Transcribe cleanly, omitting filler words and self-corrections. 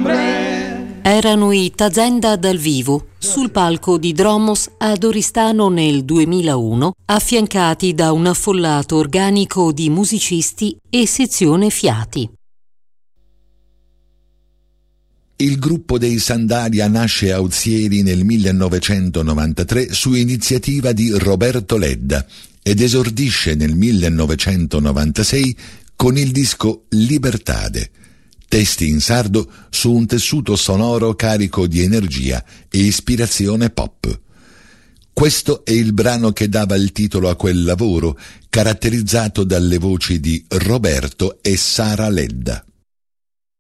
Erano i Tazenda dal vivo, sul palco di Dromos ad Oristano nel 2001, affiancati da un affollato organico di musicisti e sezione fiati. Il gruppo dei Sandalia nasce a Ozieri nel 1993 su iniziativa di Roberto Ledda ed esordisce nel 1996 con il disco Libertade, testi in sardo su un tessuto sonoro carico di energia e ispirazione pop. Questo è il brano che dava il titolo a quel lavoro, caratterizzato dalle voci di Roberto e Sara Ledda.